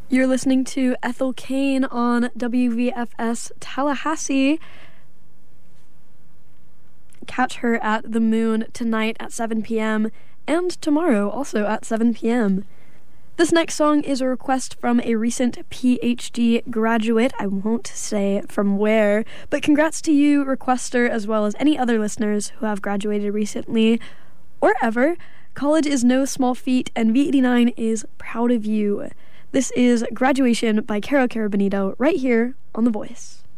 You're listening to Ethel Kane on WVFS Tallahassee. Catch her at the Moon tonight at 7 p.m. and tomorrow also at 7 p.m. This next song is a request from a recent PhD graduate. I won't say from where, but congrats to you, requester, as well as any other listeners who have graduated recently or ever. College is no small feat, and V89 is proud of you. This is Graduation by Caro Carabinito right here on The Voice.